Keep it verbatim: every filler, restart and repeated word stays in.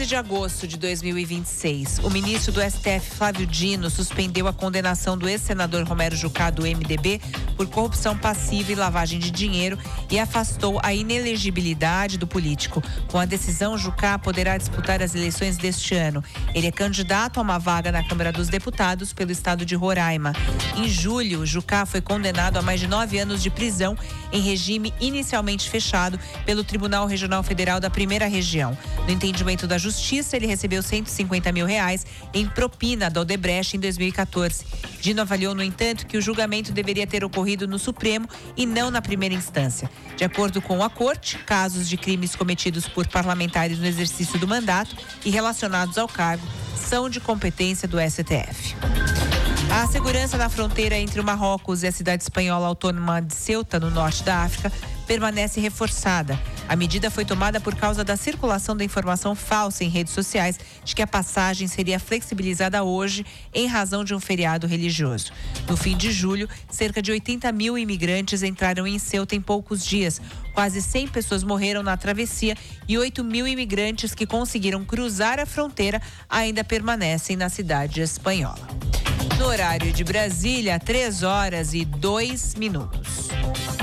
quinze de agosto de dois mil e vinte e seis, o ministro do S T F, Flávio Dino, suspendeu a condenação do ex-senador Romero Jucá, do M D B, por corrupção passiva e lavagem de dinheiro e afastou a inelegibilidade do político. Com a decisão, Jucá poderá disputar as eleições deste ano. Ele é candidato a uma vaga na Câmara dos Deputados pelo estado de Roraima. Em julho, Jucá foi condenado a mais de nove anos de prisão em regime inicialmente fechado pelo Tribunal Regional Federal da Primeira Região. No entendimento da Justiça, ele recebeu cento e cinquenta mil reais em propina da Odebrecht em dois mil e quatorze. Dino avaliou, no entanto, que o julgamento deveria ter ocorrido no Supremo e não na primeira instância. De acordo com a Corte, casos de crimes cometidos por parlamentares no exercício do mandato e relacionados ao cargo são de competência do S T F. A segurança na fronteira entre o Marrocos e a cidade espanhola autônoma de Ceuta, no norte da África, permanece reforçada. A medida foi tomada por causa da circulação da informação falsa em redes sociais de que a passagem seria flexibilizada hoje em razão de um feriado religioso. No fim de julho, cerca de oitenta mil imigrantes entraram em Ceuta em poucos dias. Quase cem pessoas morreram na travessia e oito mil imigrantes que conseguiram cruzar a fronteira ainda permanecem na cidade espanhola. No horário de Brasília, três horas e dois minutos.